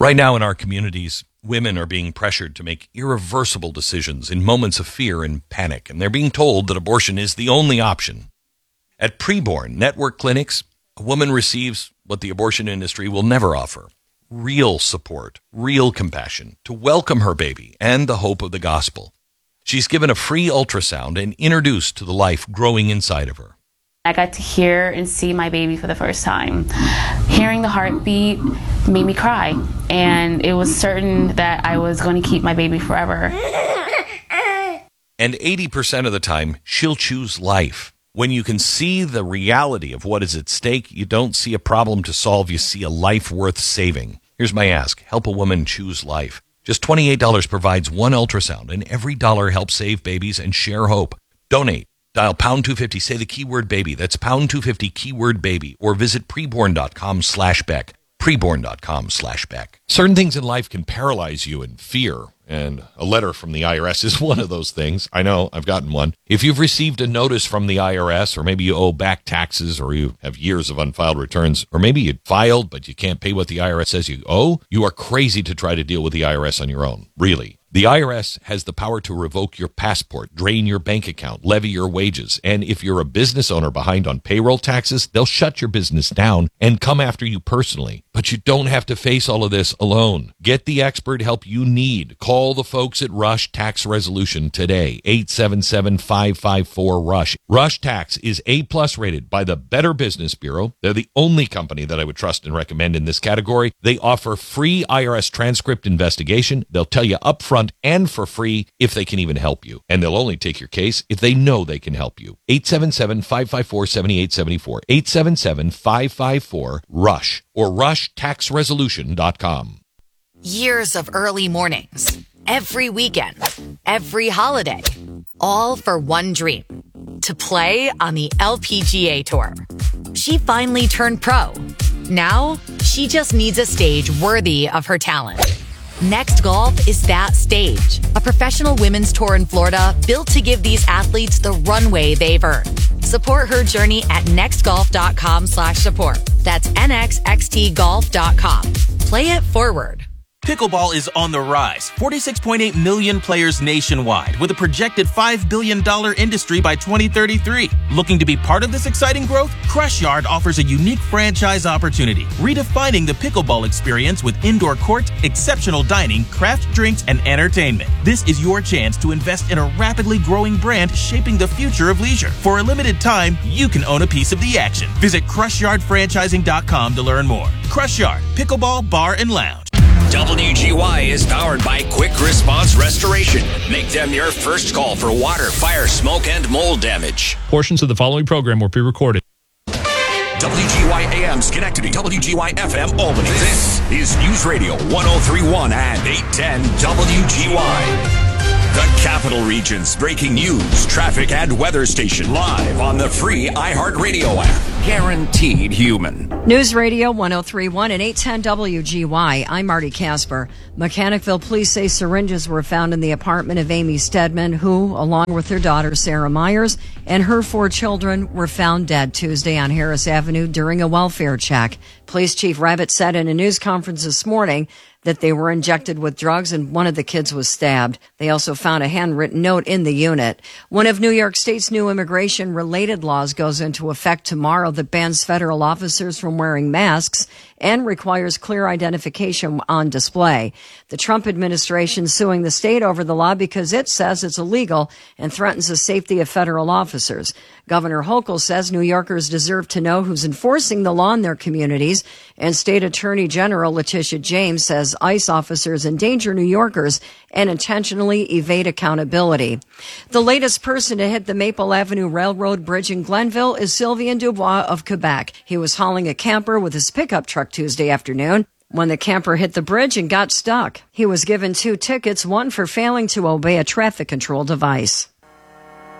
Right now in our communities, women are being pressured to make irreversible decisions in moments of fear and panic, and they're being told that abortion is the only option. At Preborn Network Clinics, a woman receives what the abortion industry will never offer: real support, real compassion, to welcome her baby and the hope of the gospel. She's given a free ultrasound and introduced to the life growing inside of her. I got to hear and see my baby for the first time. Hearing the heartbeat made me cry, and it was certain that I was going to keep my baby forever. And 80% of the time, she'll choose life. When you can see the reality of what is at stake, you don't see a problem to solve, you see a life worth saving. Here's my ask: help a woman choose life. Just $28 provides one ultrasound, and every dollar helps save babies and share hope. Donate. Dial pound 250, say the keyword baby. That's pound 250 keyword baby, or visit preborn.com/Beck. Preborn.com/Beck. Certain things in life can paralyze you in fear, and a letter from the IRS is one of those things. I know, I've gotten one. If you've received a notice from the IRS, or maybe you owe back taxes, or you have years of unfiled returns, or maybe you filed but you can't pay what the IRS says you owe, you are crazy to try to deal with the IRS on your own. Really. The IRS has the power to revoke your passport, drain your bank account, levy your wages, and if you're a business owner behind on payroll taxes, they'll shut your business down and come after you personally. But you don't have to face all of this alone. Get the expert help you need. Call the folks at Rush Tax Resolution today, 877-554-RUSH. Rush Tax is A+ rated by the Better Business Bureau. They're the only company that I would trust and recommend in this category. They offer free IRS transcript investigation. They'll tell you upfront and for free if they can even help you. And they'll only take your case if they know they can help you. 877-554-7874. 877-554-RUSH or rushtaxresolution.com. Years of early mornings, every weekend, every holiday, all for one dream: to play on the LPGA Tour. She finally turned pro. Now, she just needs a stage worthy of her talent. Next Golf is that stage. A professional women's tour in Florida built to give these athletes the runway they've earned. Support her journey at nextgolf.com/support. That's nxxtgolf.com. Play it forward. Pickleball is on the rise. 46.8 million players nationwide, with a projected $5 billion industry by 2033. Looking to be part of this exciting growth? Crush Yard offers a unique franchise opportunity, redefining the pickleball experience with indoor court, exceptional dining, craft drinks, and entertainment. This is your chance to invest in a rapidly growing brand shaping the future of leisure. For a limited time, you can own a piece of the action. Visit CrushYardFranchising.com to learn more. Crush Yard, Pickleball Bar and Lounge. WGY is powered by Quick Response Restoration. Make them your first call for water, fire, smoke, and mold damage. Portions of the following program were pre-recorded. WGY AM Schenectady, WGY FM Albany. This is News Radio 1031 and 810 WGY. The Capital Region's breaking news, traffic, and weather station live on the free iHeartRadio app. Guaranteed human. News Radio 1031 and 810 WGY. I'm Marty Casper. Mechanicville police say syringes were found in the apartment of Amy Stedman, who, along with her daughter Sarah Myers and her 4 children, were found dead Tuesday on Harris Avenue during a welfare check. Police Chief Rabbit said in a news conference this morning that they were injected with drugs and one of the kids was stabbed. They also found a handwritten note in the unit. One of New York State's new immigration-related laws goes into effect tomorrow that bans federal officers from wearing masks and requires clear identification on display. The Trump administration suing the state over the law because it says it's illegal and threatens the safety of federal officers. Governor Hochul says New Yorkers deserve to know who's enforcing the law in their communities, and State Attorney General Letitia James says ICE officers endanger New Yorkers and intentionally evade accountability. The latest person to hit the Maple Avenue Railroad Bridge in Glenville is Sylvain Dubois of Quebec. He was hauling a camper with his pickup truck Tuesday afternoon when the camper hit the bridge and got stuck. He was given 2 tickets, one for failing to obey a traffic control device.